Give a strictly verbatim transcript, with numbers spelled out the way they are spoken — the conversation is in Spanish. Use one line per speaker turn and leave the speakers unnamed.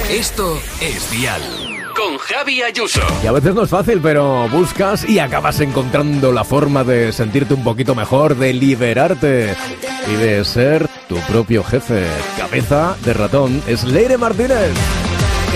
Esto es Dial. Con Javi Ayuso.
Y a veces no es fácil, pero buscas y acabas encontrando la forma de sentirte un poquito mejor, de liberarte y de ser tu propio jefe. Cabeza de ratón es Leire Martínez.